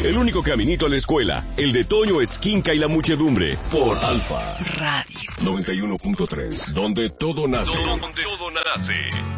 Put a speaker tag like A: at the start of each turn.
A: El único caminito a la escuela, el de Toño Esquinca y la muchedumbre. Por Alfa
B: Radio
A: 91.3, donde todo nace. Donde todo nace.